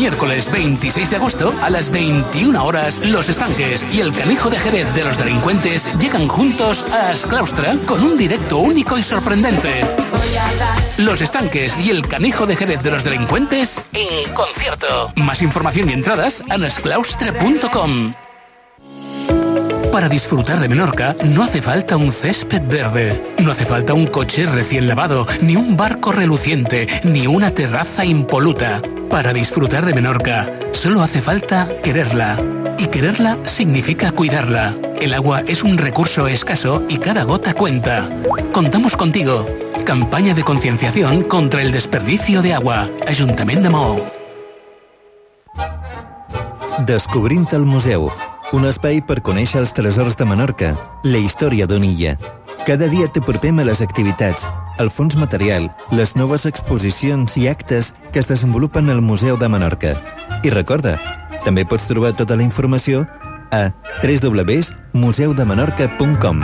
miércoles 26 de agosto a las 21 horas, Los Estanques y el Canijo de Jerez de los Delincuentes llegan juntos a Asclaustra con un directo único y sorprendente. Los Estanques y el Canijo de Jerez de los Delincuentes en concierto. Más información y entradas en asclaustra.com. Para disfrutar de Menorca no hace falta un césped verde, no hace falta un coche recién lavado, ni un barco reluciente, ni una terraza impoluta. Para disfrutar de Menorca solo hace falta quererla. Y quererla significa cuidarla. El agua es un recurso escaso y cada gota cuenta. Contamos contigo. Campaña de concienciación contra el desperdicio de agua. Ajuntament de Maó. Descobrint el museu. Un espai per conèixer els tresors de Menorca, la història d'una illa. Cada dia t'apropem a les activitats, el fons material, les noves exposicions i actes que es desenvolupen al Museu de Menorca. I recorda, també pots trobar tota la informació a www.museudemenorca.com.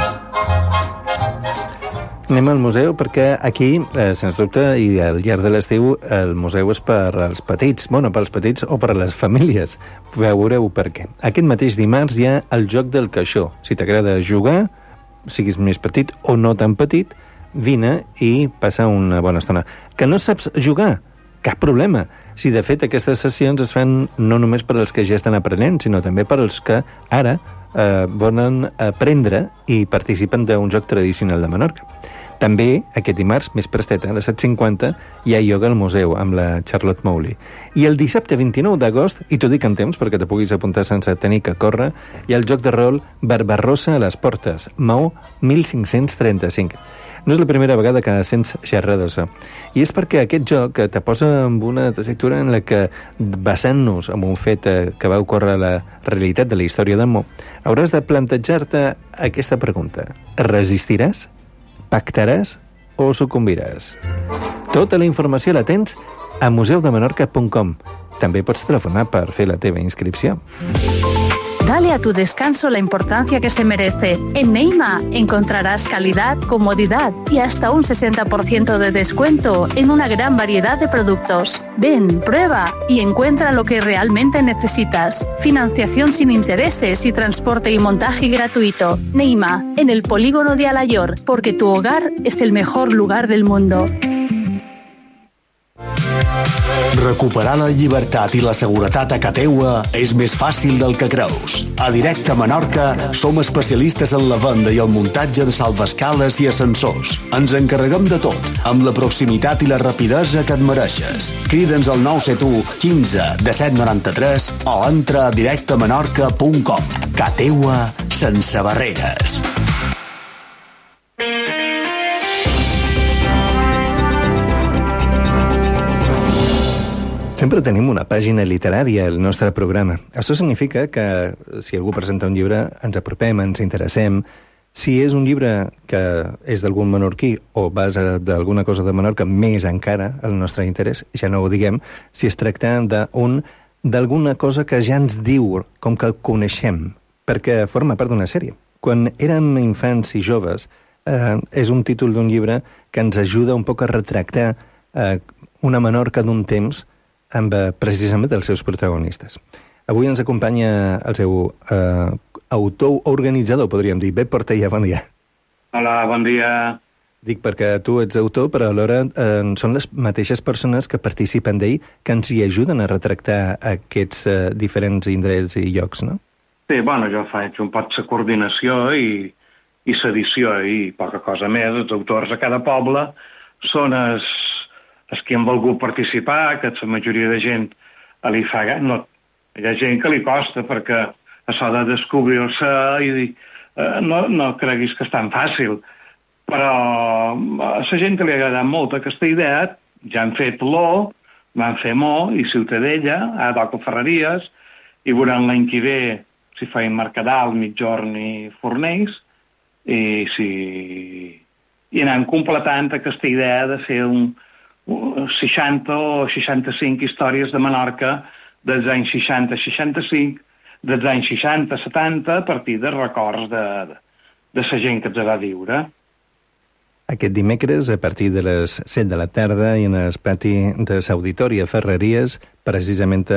Anem al museu perquè aquí, sens dubte, i al llarg de l'estiu, el museu és per als petits. Bueno, per als petits o per a les famílies. Veureu per què. Aquest mateix dimarts hi ha el joc del caixó. Si t'agrada jugar, siguis més petit o no tan petit, vine i passa una bona estona. Que no saps jugar? Cap problema. Si de fet aquestes sessions es fan no només per als que ja estan aprenent, sinó també per als que ara volen aprendre i participen d'un joc tradicional de Menorca. També, aquest dimarts, més prestet, a les 7:50, hi ha ioga al museu, amb la Charlotte Mowley. I el dissabte 29 d'agost, i t'ho dic en temps perquè te puguis apuntar sense tenir que córrer, hi ha el joc de rol Barbarossa a les Portes, Maó 1535. No és la primera vegada que sents xerrar d'això. I és perquè aquest joc te posa en una tessitura en la que, basant-nos en un fet que va ocórrer a la realitat de la història d'en Mo, hauràs de plantejar-te aquesta pregunta. Resistiràs? Pactaràs o sucumbiràs? Tota la informació la tens a museudemenorca.com. També pots telefonar per fer la teva inscripció. Dale a tu descanso la importancia que se merece. En Neima encontrarás calidad, comodidad y hasta un 60% de descuento en una gran variedad de productos. Ven, prueba y encuentra lo que realmente necesitas. Financiación sin intereses y transporte y montaje gratuito. Neima, en el polígono de Alayor, porque tu hogar es el mejor lugar del mundo. Recuperar la llibertat i la seguretat a casa teua és més fàcil del que creus. A Directe Menorca som especialistes en la venda i el muntatge de salvaescales i ascensors. Ens encarreguem de tot, amb la proximitat i la rapidesa que et mereixes. Crida'ns al 971 15 1793 o entra a directemenorca.com. Casa teua sense barreres. Sempre tenim una pàgina literària al nostre programa. Això significa que si algú presenta un llibre ens apropem, ens interessem. Si és un llibre que és d'algun menorquí o basa d'alguna cosa de Menorca, més encara el nostre interès, ja no ho diguem, si es tracta d'alguna cosa que ja ens diu, com que el coneixem, perquè forma part d'una sèrie. Quan érem infants i joves, és un títol d'un llibre que ens ajuda un poc a retractar una Menorca d'un temps amb precisament els seus protagonistes. Avui ens acompanya el seu autor o organitzador, podríem dir. Pep Portella, bon dia. Hola, bon dia. Dic perquè tu ets autor, però alhora són les mateixes persones que participen d'ell que ens hi ajuden a retractar aquests diferents indrets i llocs, no? Sí, bueno, jo faig un poc de coordinació i l'edició i poca cosa més. Els autors a cada poble són els que han volgut participar, que la majoria de gent li fa... No, hi ha gent que li costa, perquè això de descobrir-se i no creguis que és tan fàcil. Però a la gent que li ha agradat molt aquesta idea, ja han fet l'O, van fer Mo i Ciutadella, a Doco Ferreries, i durant l'any que ve s'hi feien Mercadal, Migjorn i Fornells, i anem completant aquesta idea de fer 60 o 65 històries de Menorca dels anys 60-65, dels anys 60-70, a partir de records de la gent que ens va viure. Aquest dimecres, a partir de les 7 de la tarda, i en el pati de l'Auditori a Ferreries, precisament